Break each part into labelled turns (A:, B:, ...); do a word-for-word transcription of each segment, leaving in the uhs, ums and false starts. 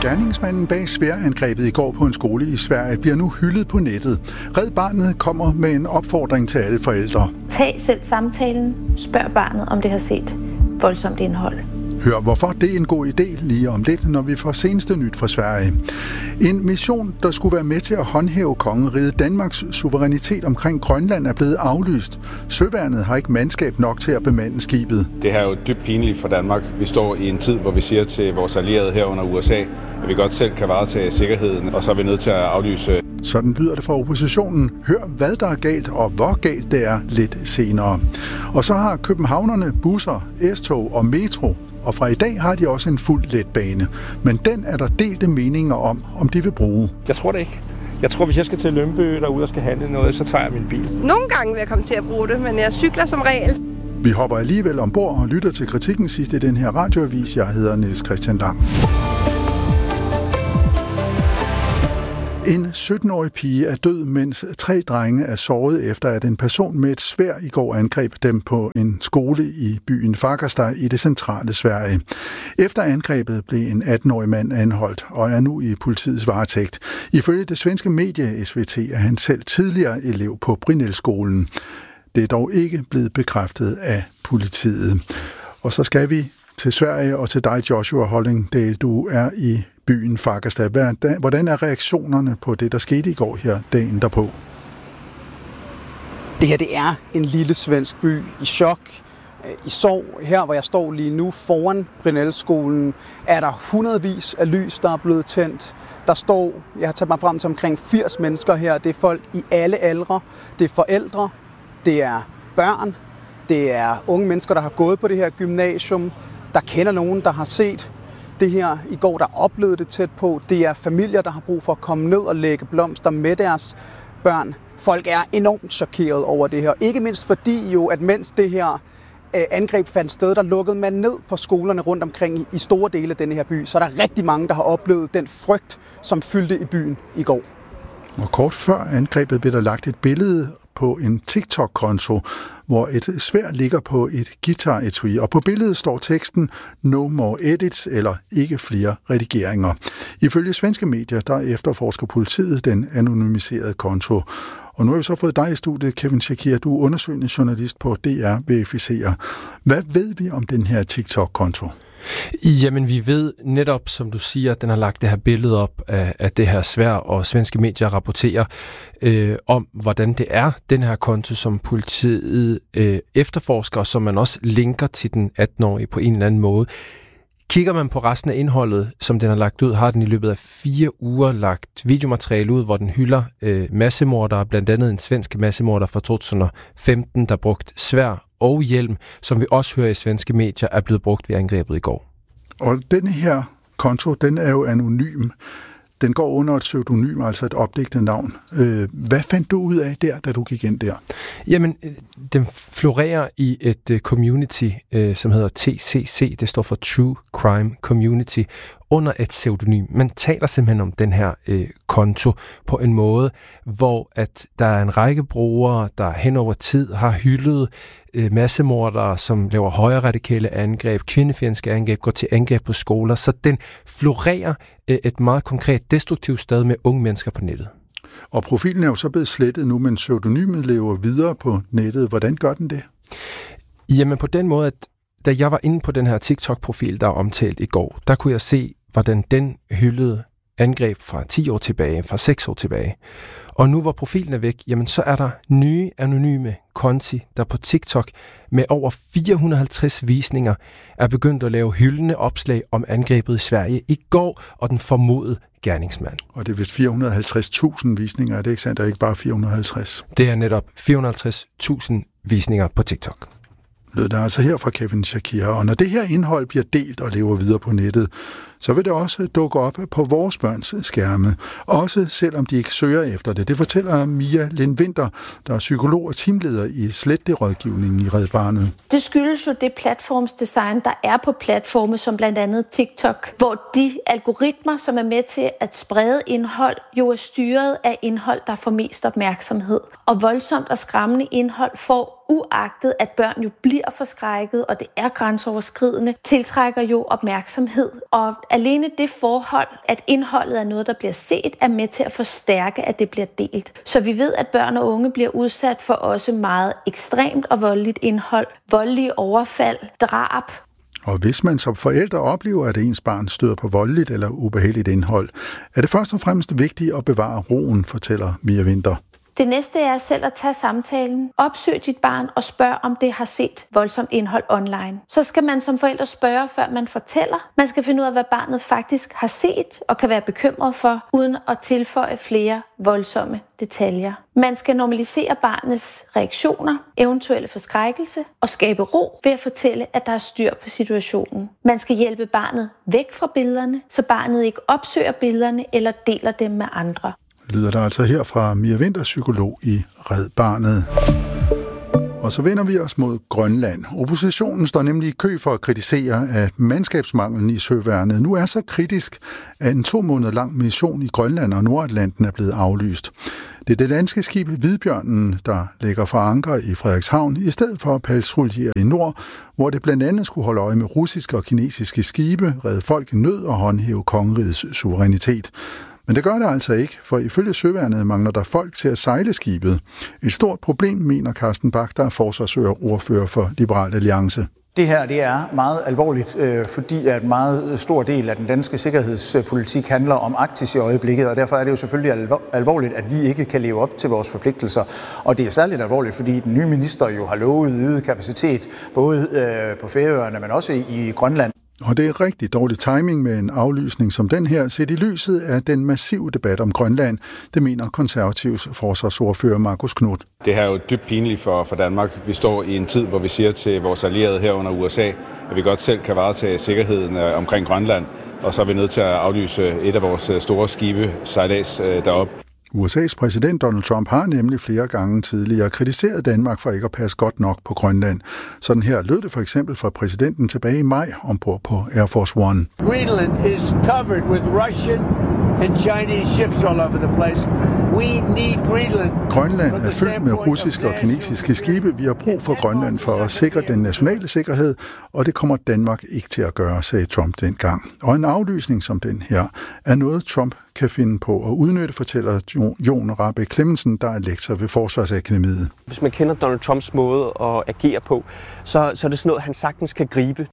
A: Gerningsmanden bag sværangrebet i går på en skole i Sverige bliver nu hyldet på nettet. Red Barnet kommer med en opfordring til alle forældre.
B: Tag selv samtalen. Spørg barnet, om det har set voldsomt indhold.
A: Hør, hvorfor det er en god idé lige om lidt, når vi får seneste nyt fra Sverige. En mission, der skulle være med til at håndhæve kongeriget Danmarks suverænitet omkring Grønland, er blevet aflyst. Søværnet har ikke mandskab nok til at bemande skibet.
C: Det her er jo dybt pinligt for Danmark. Vi står i en tid, hvor vi siger til vores allierede herunder U S A, at vi godt selv kan varetage sikkerheden, og så er vi nødt til at aflyse.
A: Sådan lyder det fra oppositionen. Hør, hvad der er galt, og hvor galt det er lidt senere. Og så har københavnerne busser, S-tog og metro. Og fra i dag har de også en fuld letbane. Men den er der delte meninger om, om de vil bruge.
D: Jeg tror det ikke. Jeg tror, hvis jeg skal til Lønby derude og skal handle noget, så tager jeg min bil.
E: Nogle gange vil jeg komme til at bruge det, men jeg cykler som regel.
A: Vi hopper alligevel ombord og lytter til kritikken sidst i den her radioavis. Jeg hedder Niels Christian Dam. En sytten-årig pige er død, mens tre drenge er såret efter, at en person med et sværd i går angreb dem på en skole i byen Fagersta i det centrale Sverige. Efter angrebet blev en atten-årig mand anholdt og er nu i politiets varetægt. Ifølge det svenske medie S V T er han selv tidligere elev på Brinellskolen. Det er dog ikke blevet bekræftet af politiet. Og så skal vi til Sverige og til dig, Joshua Hollingdale. Du er i byen Fagersta. Hvordan er reaktionerne på det, der skete i går her dagen derpå?
F: Det her, det er en lille svensk by i chok, i sorg. Her, hvor jeg står lige nu foran Brinellskolen, er der hundredvis af lys, der er blevet tændt. Der står, jeg har taget mig frem til omkring firs mennesker her. Det er folk i alle aldre. Det er forældre. Det er børn. Det er unge mennesker, der har gået på det her gymnasium. Der kender nogen, der har set det her i går, der oplevede det tæt på. Det er familier, der har brug for at komme ned og lægge blomster med deres børn. Folk er enormt chokeret over det her. Ikke mindst fordi jo, at mens det her øh, angreb fandt sted, der lukkede man ned på skolerne rundt omkring i, i store dele af denne her by. Så er der rigtig mange, der har oplevet den frygt, som fyldte i byen i går.
A: Og kort før angrebet blev der lagt et billede på en TikTok-konto, hvor et sværd ligger på et guitar-etui, og på billedet står teksten "No more edits" eller "ikke flere redigeringer". Ifølge svenske medier, der efterforsker politiet den anonymiserede konto. Og nu har vi så fået dig i studiet, Kevin Shakir. Du er undersøgende journalist på D R Verificerer. Hvad ved vi om den her TikTok-konto?
G: Jamen, vi ved netop, som du siger, at den har lagt det her billede op af, af det her sværd, og svenske medier rapporterer øh, om, hvordan det er, den her konto, som politiet øh, efterforsker, og som man også linker til den atten-årige på en eller anden måde. Kigger man på resten af indholdet, som den har lagt ud, har den i løbet af fire uger lagt videomateriale ud, hvor den hylder øh, massemordere, blandt andet en svensk massemorder fra to tusind og femten, der brugt sværd og hjelm, som vi også hører i svenske medier, er blevet brugt ved angrebet i går.
A: Og den her konto, den er jo anonym. Den går under et pseudonym, altså et opdigtet navn. Hvad fandt du ud af der, da du gik ind der?
G: Jamen, den florerer i et community, som hedder T C C. Det står for True Crime Community, under et pseudonym. Man taler simpelthen om den her øh, konto på en måde, hvor at der er en række brugere, der hen over tid har hyldet øh, massemordere, som laver højre radikale angreb, kvindefjendske angreb, går til angreb på skoler. Så den florerer øh, et meget konkret destruktivt sted med unge mennesker på nettet.
A: Og profilen er jo så blevet slettet nu, men pseudonymet lever videre på nettet. Hvordan gør den det?
G: Jamen på den måde, at da jeg var inde på den her TikTok-profil, der er omtalt i går, der kunne jeg se, hvordan den hyldede angreb fra ti år tilbage, fra seks år tilbage. Og nu hvor profilen er væk, jamen så er der nye anonyme konti, der på TikTok med over fire hundrede og halvtreds visninger er begyndt at lave hyldende opslag om angrebet i Sverige i går og den formodede gerningsmand.
A: Og det er vist fire hundrede og halvtreds tusind visninger, er det ikke sandt? Der er ikke bare fire hundrede og halvtreds.
G: Det er netop fire hundrede og halvtreds tusind visninger på TikTok.
A: Lød der altså her fra Kevin Shakir. Og når det her indhold bliver delt og lever videre på nettet, så vil det også dukke op på vores børns skærme. Også selvom de ikke søger efter det. Det fortæller Mia Lindvinter, der er psykolog og teamleder i Sletterådgivningen i Red Barnet.
B: Det skyldes jo det platformsdesign, der er på platforme som blandt andet TikTok, hvor de algoritmer, som er med til at sprede indhold, jo er styret af indhold, der får mest opmærksomhed. Og voldsomt og skræmmende indhold får uagtet at børn jo bliver forskrækket, og det er grænseoverskridende, tiltrækker jo opmærksomhed. Og alene det forhold, at indholdet er noget, der bliver set, er med til at forstærke, at det bliver delt. Så vi ved, at børn og unge bliver udsat for også meget ekstremt og voldeligt indhold, voldelige overfald, drab.
A: Og hvis man som forældre oplever, at ens barn støder på voldeligt eller ubehageligt indhold, er det først og fremmest vigtigt at bevare roen, fortæller Mia Winther.
B: Det næste er selv at tage samtalen. Opsøg dit barn og spørg, om det har set voldsomt indhold online. Så skal man som forælder spørge, før man fortæller. Man skal finde ud af, hvad barnet faktisk har set og kan være bekymret for, uden at tilføje flere voldsomme detaljer. Man skal normalisere barnets reaktioner, eventuelle forskrækkelse og skabe ro ved at fortælle, at der er styr på situationen. Man skal hjælpe barnet væk fra billederne, så barnet ikke opsøger billederne eller deler dem med andre.
A: Lyder der altså her fra Mia Winther, psykolog i Red Barnet. Og så vender vi os mod Grønland. Oppositionen står nemlig i kø for at kritisere, at mandskabsmanglen i søværnet nu er så kritisk, at en to måneder lang mission i Grønland og Nordatlanten er blevet aflyst. Det er det danske skib Hvidbjørnen, der ligger for anker i Frederikshavn, i stedet for at patruljere i nord, hvor det blandt andet skulle holde øje med russiske og kinesiske skibe, redde folk i nød og håndhæve kongerigets suverænitet. Men det gør det altså ikke, for ifølge søværnet mangler der folk til at sejle skibet. Et stort problem, mener Carsten Bach, der er forsvarsordfører for Liberal Alliance.
H: Det her det er meget alvorligt, øh, fordi at en meget stor del af den danske sikkerhedspolitik handler om Arktis i øjeblikket, og derfor er det jo selvfølgelig alvor- alvorligt, at vi ikke kan leve op til vores forpligtelser. Og det er særligt alvorligt, fordi den nye minister jo har lovet øget kapacitet, både øh, på Færøerne, men også i, i Grønland.
A: Og det er rigtig dårlig timing med en aflysning som den her, set i lyset af den massive debat om Grønland, det mener konservativs forsvarsordfører Marcus Knuth.
C: Det her er jo dybt pinligt for, for Danmark. Vi står i en tid, hvor vi siger til vores allierede herunder U S A, at vi godt selv kan varetage sikkerheden omkring Grønland, og så er vi nødt til at aflyse et af vores store skibe, sejlads derop.
A: U S A's præsident Donald Trump har nemlig flere gange tidligere kritiseret Danmark for ikke at passe godt nok på Grønland. Sådan her lød det for eksempel fra præsidenten tilbage i maj ombord på Air Force One.
I: Greenland is covered with Russian and Chinese ships all over the place. We need Greenland.
A: Grønland er fyldt med russiske og kinesiske skibe. Vi har brug for Grønland for at sikre den nationale sikkerhed, og det kommer Danmark ikke til at gøre, sagde Trump dengang. Og en aflysning som den her er noget, Trump kan finde på at udnytte, fortæller Jon Rahbek Clemmensen, der er lektor ved Forsvarsakademiet.
J: Hvis man kender Donald Trumps måde at agere på, så, så er det sådan noget, han sagtens kan gribe.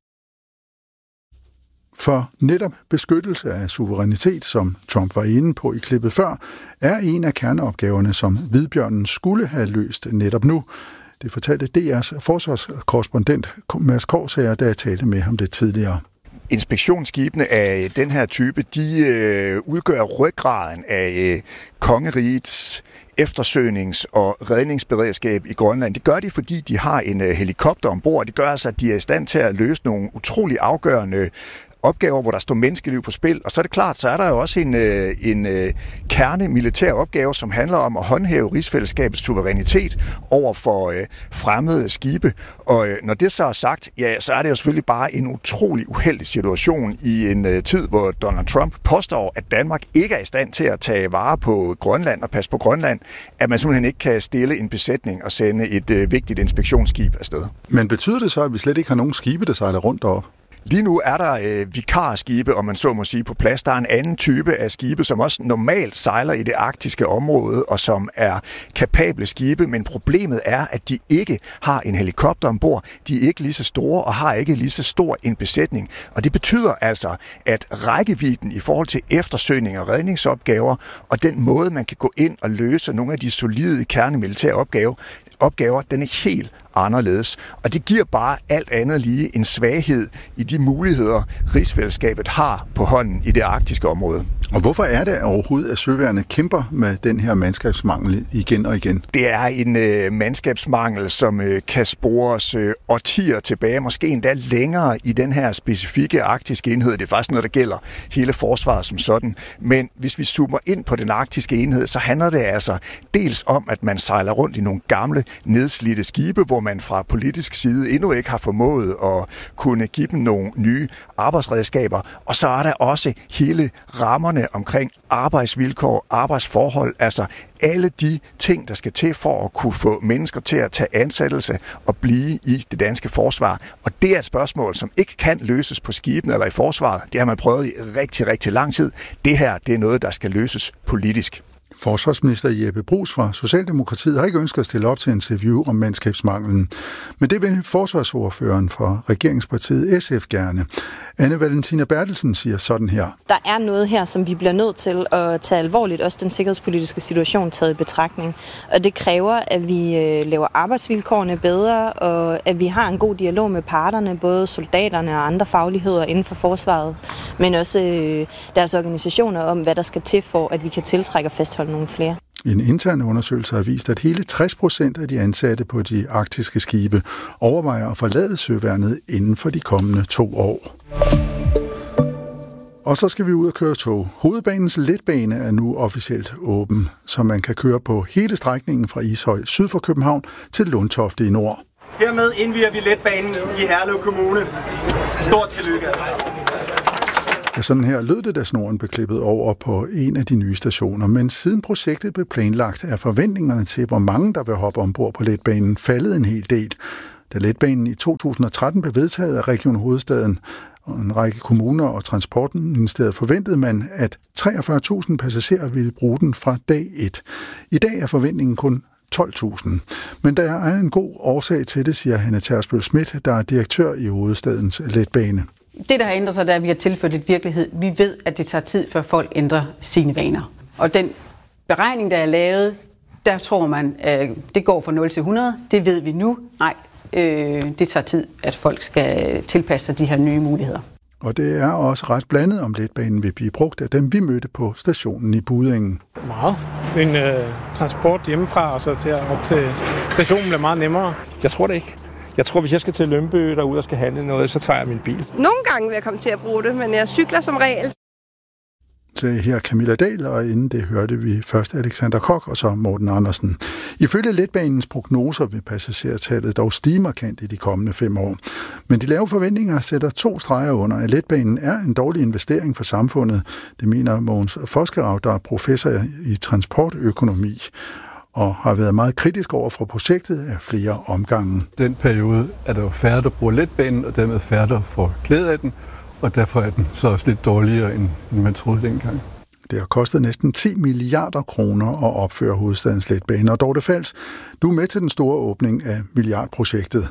A: For netop beskyttelse af suverænitet, som Trump var inde på i klippet før, er en af kerneopgaverne, som Hvidbjørnen skulle have løst netop nu. Det fortalte D R's forsvarskorrespondent Mads Korsager, da jeg talte med ham det tidligere.
K: Inspektionsskibene af den her type, de øh, udgør ryggraden af øh, kongerigets eftersøgnings- og redningsberedskab i Grønland. Det gør de, fordi de har en øh, helikopter ombord. Det gør altså, at de er i stand til at løse nogle utrolig afgørende opgaver, hvor der står menneskeliv på spil. Og så er det klart, så er der jo også en, øh, en øh, kerne militær opgave, som handler om at håndhæve rigsfællesskabets suverænitet over for øh, fremmede skibe. Og øh, når det så er sagt, ja, så er det jo selvfølgelig bare en utrolig uheldig situation i en øh, tid, hvor Donald Trump påstår, at Danmark ikke er i stand til at tage vare på Grønland og passe på Grønland, at man simpelthen ikke kan stille en besætning og sende et øh, vigtigt inspektionsskib afsted.
A: Men betyder det så, at vi slet ikke har nogen skibe, der sejler rundt deroppe?
K: Lige nu er der øh, vikarskibe, om man så må sige, på plads. Der er en anden type af skibe, som også normalt sejler i det arktiske område, og som er kapable skibe, men problemet er, at de ikke har en helikopter ombord. De er ikke lige så store og har ikke lige så stor en besætning. Og det betyder altså, at rækkevidden i forhold til eftersøgning og redningsopgaver, og den måde, man kan gå ind og løse nogle af de solide kernemilitære opgaver, opgaver, den er helt anderledes. Og det giver bare alt andet lige en svaghed i de muligheder, rigsfællesskabet har på hånden i det arktiske område.
A: Og hvorfor er det overhovedet, at søværnet kæmper med den her mandskabsmangel igen og igen?
K: Det er en øh, mandskabsmangel, som øh, kan spores øh, årtier tilbage, måske endda længere i den her specifikke arktiske enhed. Det er faktisk noget, der gælder hele forsvaret som sådan. Men hvis vi zoomer ind på den arktiske enhed, så handler det altså dels om, at man sejler rundt i nogle gamle, nedslidte skibe, hvor man fra politisk side endnu ikke har formået at kunne give dem nogle nye arbejdsredskaber. Og så er der også hele rammerne rammerne omkring arbejdsvilkår, arbejdsforhold, altså alle de ting, der skal til for at kunne få mennesker til at tage ansættelse og blive i det danske forsvar. Og det er et spørgsmål, som ikke kan løses på skibene eller i forsvaret. Det har man prøvet i rigtig, rigtig lang tid. Det her, det er noget, der skal løses politisk.
A: Forsvarsminister Jeppe Bruus fra Socialdemokratiet har ikke ønsket at stille op til interview om mandskabsmanglen. Men det vil forsvarsordføreren for regeringspartiet S F gerne. Anne Valentina Bertelsen siger sådan her.
L: Der er noget her, som vi bliver nødt til at tage alvorligt, også den sikkerhedspolitiske situation taget i betragtning. Og det kræver, at vi laver arbejdsvilkårene bedre, og at vi har en god dialog med parterne, både soldaterne og andre fagligheder inden for forsvaret, men også deres organisationer om, hvad der skal til for, at vi kan tiltrække og fastholde nogle flere.
A: En intern undersøgelse har vist, at hele tres procent af de ansatte på de arktiske skibe overvejer at forlade søværnet inden for de kommende to år. Og så skal vi ud og køre tog. Hovedbanens letbane er nu officielt åben, så man kan køre på hele strækningen fra Ishøj syd for København til Lundtofte i nord.
M: Hermed indviger vi letbanen i Herlev Kommune. Stort tillykke.
A: Ja, sådan her lød det, da snoren blev klippet over på en af de nye stationer. Men siden projektet blev planlagt, er forventningerne til, hvor mange der vil hoppe ombord på letbanen, faldet en hel del. Da letbanen i to tusind og tretten blev vedtaget af Region Hovedstaden og en række kommuner og Transportministeriet, forventede man, at treogfyrre tusind passagerer ville bruge den fra dag et. I dag er forventningen kun tolv tusind. Men der er en god årsag til det, siger Hanne Tersbøl Schmidt, der er direktør i Hovedstadens letbane.
N: Det, der har ændret sig, det er, at vi har tilført lidt virkelighed. Vi ved, at det tager tid, før folk ændrer sine vaner. Og den beregning, der er lavet, der tror man, at det går fra nul til hundrede. Det ved vi nu. Nej, øh, det tager tid, at folk skal tilpasse sig de her nye muligheder.
A: Og det er også ret blandet, om letbanen vil blive brugt af dem, vi mødte på stationen i Buddingen.
O: Meget. En øh, transport hjemmefra og så til op til stationen bliver meget nemmere.
D: Jeg tror det ikke. Jeg tror, hvis jeg skal til Lønby derude og skal handle noget, så tager jeg min bil.
E: Nogle gange vil jeg komme til at bruge det, men jeg cykler som regel.
A: Til her Camilla Dahl, og inden det hørte vi først Alexander Koch og så Morten Andersen. Ifølge letbanens prognoser vil passagertallet dog stige markant i de kommende fem år. Men de lave forventninger sætter to streger under, at letbanen er en dårlig investering for samfundet. Det mener Mogens Foskerav, der er professor i transportøkonomi og har været meget kritisk over for projektet af flere omgange.
P: Den periode er der jo færre, der bruger letbanen, og dermed færre, der får glæde af den, og derfor er den så også lidt dårligere, end man troede dengang.
A: Det har kostet næsten ti milliarder kroner at opføre Hovedstadens letbane, og Dorte Fals, du er med til den store åbning af milliardprojektet.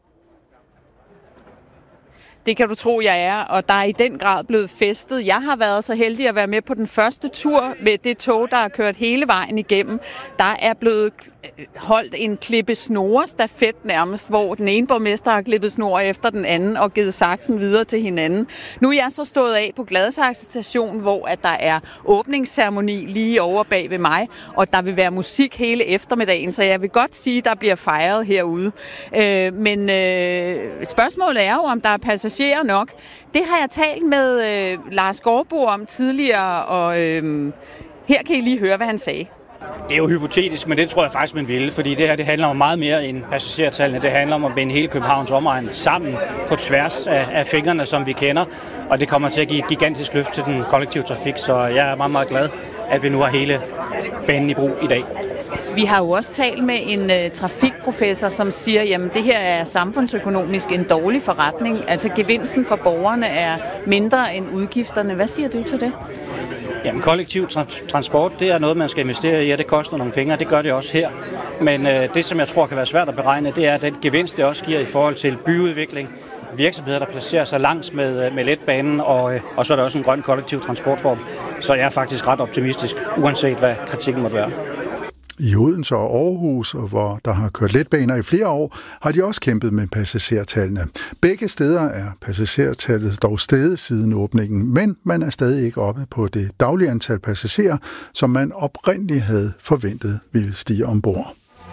Q: Det kan du tro, jeg er, og der er i den grad blevet festet. Jeg har været så heldig at være med på den første tur med det tog, der har kørt hele vejen igennem. Der er blevet holdt en klippe snore stafet nærmest, hvor den ene borgmester har klippet snor efter den anden og givet saksen videre til hinanden. Nu er jeg så stået af på Gladsaxe station, hvor at der er åbningsceremoni lige over bag ved mig, og der vil være musik hele eftermiddagen, så jeg vil godt sige, at der bliver fejret herude. Øh, men øh, spørgsmålet er jo, om der er passagerer nok. Det har jeg talt med øh, Lars Gårdbo om tidligere, og øh, her kan I lige høre, hvad han sagde.
R: Det er jo hypotetisk, men det tror jeg faktisk, man vil, fordi det her det handler om meget mere end passagertallene. Det handler om at binde hele Københavns omegn sammen på tværs af, af fingrene, som vi kender, og det kommer til at give et gigantisk løft til den kollektive trafik, så jeg er meget, meget glad, at vi nu har hele banen i brug i dag.
Q: Vi har jo også talt med en uh, trafikprofessor, som siger, jamen det her er samfundsøkonomisk en dårlig forretning. Altså gevinsten for borgerne er mindre end udgifterne. Hvad siger du til det?
R: Jamen, kollektiv tra- transport, det er noget, man skal investere i, og det koster nogle penge, og det gør det også her. Men øh, det, som jeg tror kan være svært at beregne, det er den gevinst, det også giver i forhold til byudvikling, virksomheder, der placerer sig langs med, med letbanen, og, øh, og så er der også en grøn kollektiv transportform. Så jeg er faktisk ret optimistisk, uanset hvad kritikken måtte være.
A: I Odense og Aarhus, hvor der har kørt letbaner i flere år, har de også kæmpet med passagertallene. Begge steder er passagertallet dog steget siden åbningen, men man er stadig ikke oppe på det daglige antal passagerer, som man oprindeligt havde forventet ville stige ombord.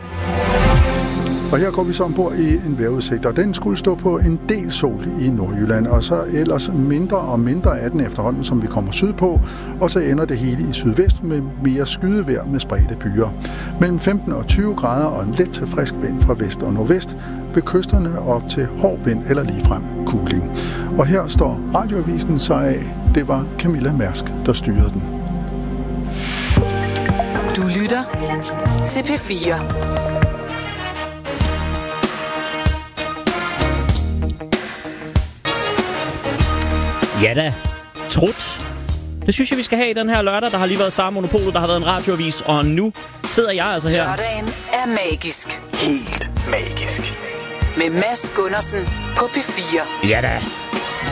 A: Og her går vi så ombord i en vejrudsigt, og den skulle stå på en del sol i Nordjylland, og så ellers mindre og mindre af den efterhånden, som vi kommer sydpå, og så ender det hele i sydvest med mere skydevejr med spredte byer. Mellem femten og tyve grader og en let til frisk vind fra vest og nordvest, ved kysterne op til hård vind eller ligefrem kuling. Og her står radioavisen så af Det var Camilla Mærsk, der styrede den.
S: Du lytter til P fire.
T: Ja da, trut. Det synes jeg, vi skal have i den her lørdag. Der har lige været samme Monopolet, der har været en radioavis, og nu sidder jeg altså her.
S: Lørdagen er magisk.
U: Helt magisk.
S: Med Mads Gundersen på P fire.
T: Ja da.